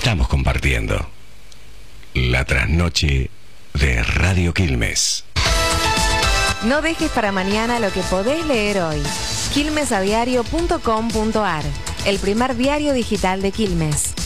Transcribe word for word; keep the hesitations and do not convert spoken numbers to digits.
Estamos compartiendo la trasnoche de Radio Quilmes. No dejes para mañana lo que podés leer hoy. quilmes a diario punto com punto ar, el primer diario digital de Quilmes.